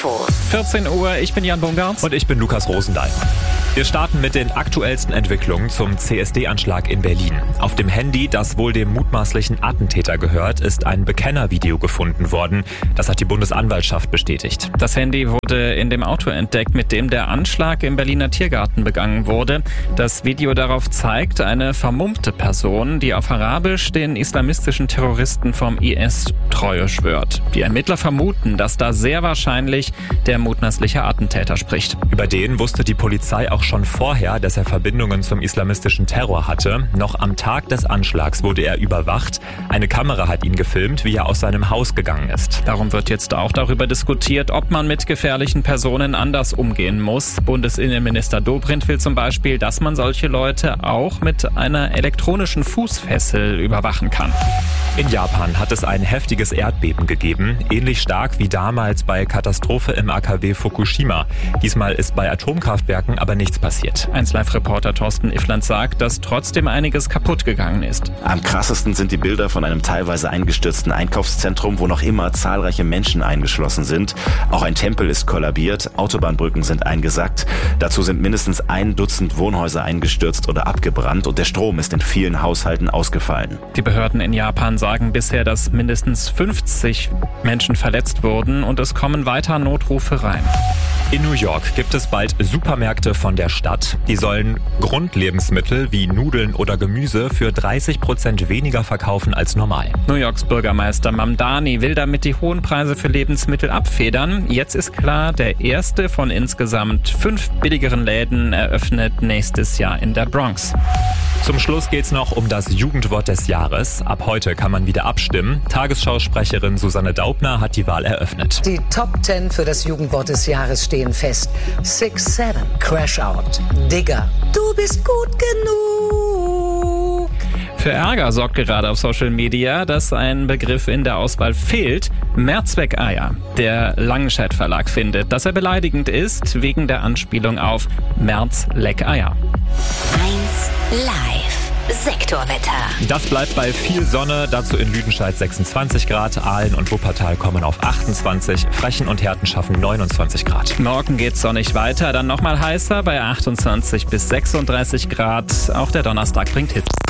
Infos. 14 Uhr, ich bin Jan Bungartz. Und ich bin Lukas Rosendahl. Wir starten mit den aktuellsten Entwicklungen zum CSD-Anschlag in Berlin. Auf dem Handy, das wohl dem mutmaßlichen Attentäter gehört, ist ein Bekennervideo gefunden worden. Das hat die Bundesanwaltschaft bestätigt. Das Handy wurde in dem Auto entdeckt, mit dem der Anschlag im Berliner Tiergarten begangen wurde. Das Video darauf zeigt eine vermummte Person, die auf Arabisch den islamistischen Terroristen vom IS Treue schwört. Die Ermittler vermuten, dass da sehr wahrscheinlich der mutmaßliche Attentäter spricht. Über den wusste die Polizei auch schon vorher, dass er Verbindungen zum islamistischen Terror hatte. Noch am Tag des Anschlags wurde er überwacht. Eine Kamera hat ihn gefilmt, wie er aus seinem Haus gegangen ist. Darum wird jetzt auch darüber diskutiert, ob man mit gefährlichen Personen anders umgehen muss. Bundesinnenminister Dobrindt will zum Beispiel, dass man solche Leute auch mit einer elektronischen Fußfessel überwachen kann. In Japan hat es ein heftiges Erdbeben gegeben, ähnlich stark wie damals bei Katastrophe im AKW Fukushima. Diesmal ist bei Atomkraftwerken aber nichts passiert. 1Live-Reporter Thorsten Iffland sagt, dass trotzdem einiges kaputt gegangen ist. Am krassesten sind die Bilder von einem teilweise eingestürzten Einkaufszentrum, wo noch immer zahlreiche Menschen eingeschlossen sind. Auch ein Tempel ist kollabiert, Autobahnbrücken sind eingesackt. Dazu sind mindestens 1 Dutzend Wohnhäuser eingestürzt oder abgebrannt und der Strom ist in vielen Haushalten ausgefallen. Die Behörden in Japan sagen bisher, dass mindestens 50 Menschen verletzt wurden und es kommen weiter Notrufe rein. In New York gibt es bald Supermärkte von der Stadt. Die sollen Grundlebensmittel wie Nudeln oder Gemüse für 30% weniger verkaufen als normal. New Yorks Bürgermeister Mamdani will damit die hohen Preise für Lebensmittel abfedern. Jetzt ist klar, der erste von insgesamt 5 billigeren Läden eröffnet nächstes Jahr in der Bronx. Zum Schluss geht's noch um das Jugendwort des Jahres. Ab heute kann man wieder abstimmen. Tagesschausprecherin Susanne Daubner hat die Wahl eröffnet. Die Top 10 für das Jugendwort des Jahres stehen fest. 6-7, Crash Out, Digger, du bist gut genug. Für Ärger sorgt gerade auf Social Media, dass ein Begriff in der Auswahl fehlt. Mehrzweckeier. Der Langenscheidt Verlag findet, dass er beleidigend ist wegen der Anspielung auf Mehrzleckeier. 1Live Sektorwetter. Das bleibt bei viel Sonne, dazu in Lüdenscheid 26 Grad, Aalen und Wuppertal kommen auf 28, Frechen und Herten schaffen 29 Grad. Morgen geht's sonnig weiter, dann nochmal heißer bei 28 bis 36 Grad. Auch der Donnerstag bringt Hitze.